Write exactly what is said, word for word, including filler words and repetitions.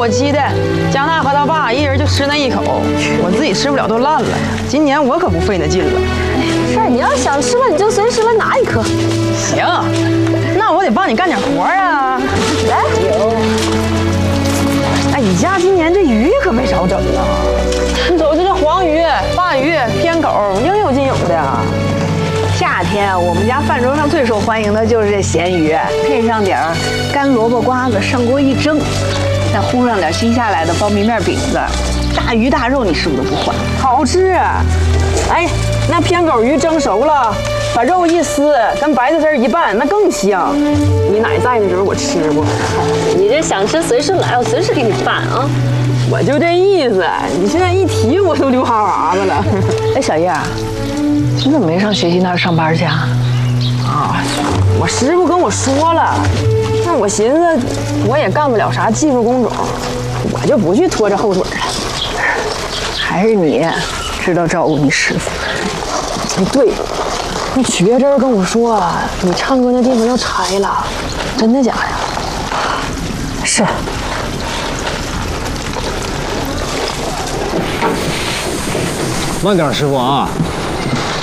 我鸡的，江娜和他爸一人就吃那一口，我自己吃不了都烂了。今年我可不费那劲了。 是，你要想吃了你就随时来拿一颗。 行，那我得帮你干点活啊。 来，有。 哎，你家今年这鱼可没少整啊！你瞅瞅这黄鱼、鲅鱼、偏狗，应有尽有的。 夏天我们家饭桌上最受欢迎的就是这咸鱼，配上点儿干萝卜瓜子上锅一蒸，再糊上点新下来的苞米面饼子，大鱼大肉你是不是都不换？ 好吃。哎，那偏狗鱼蒸熟了，把肉一撕，跟白菜丝一拌，那更香。你奶在的时候我吃过。 你这想吃随时来，我随时给你拌啊。 我就这意思，你现在一提我都流哈喇子了。 哎，小叶，你怎么没上学习那儿上班去啊？ 啊，我师傅跟我说了，那我寻思我也干不了啥技术工种，我就不去拖着后腿了。 还是你知道照顾你师傅。 哎，对，那曲月珍跟我说，你唱歌那地方要拆了，真的假的？ 是。 慢点，师傅啊！